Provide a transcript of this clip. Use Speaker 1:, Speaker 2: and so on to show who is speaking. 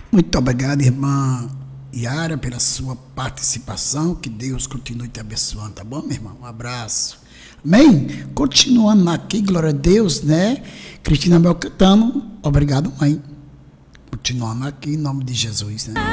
Speaker 1: Muito obrigado, irmã Yara, pela sua participação. Que Deus continue te abençoando, tá bom, meu irmão? Um abraço. Amém? Continuando aqui, glória a Deus, né? Cristina Belcatano, obrigado, mãe. Continuando aqui, em nome de Jesus, né?